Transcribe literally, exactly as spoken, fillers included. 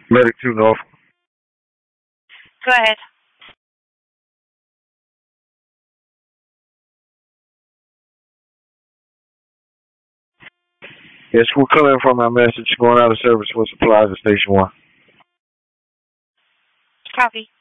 Medic two North. Go ahead. Yes, we're coming from our message going out of service for supplies at Station one. Copy.